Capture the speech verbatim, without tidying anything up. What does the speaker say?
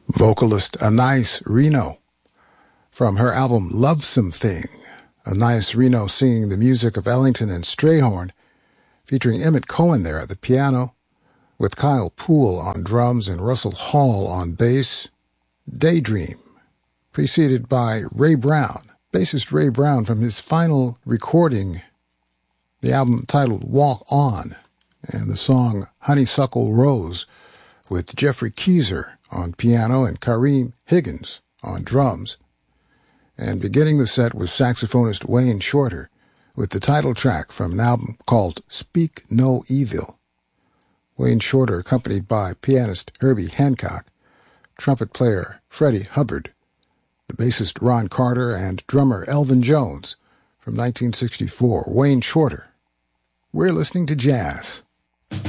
vocalist Anais Reno. From her album Lovesome Thing, Anais Reno singing the music of Ellington and Strayhorn, featuring Emmett Cohen there at the piano, with Kyle Poole on drums and Russell Hall on bass. Daydream, preceded by Ray Brown, bassist Ray Brown from his final recording, the album titled Walk On, and the song Honeysuckle Rose, with Jeffrey Keezer on piano and Kareem Higgins on drums. And beginning the set was saxophonist Wayne Shorter with the title track from an album called Speak No Evil. Wayne Shorter accompanied by pianist Herbie Hancock, trumpet player Freddie Hubbard, the bassist Ron Carter, and drummer Elvin Jones from nineteen sixty-four. Wayne Shorter. We're listening to jazz.